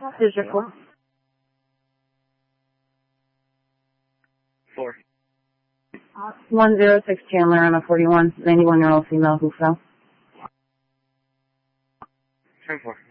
Digit 4. 4. 106 Chandler on a 41, 91-year-old female who fell. 10-4.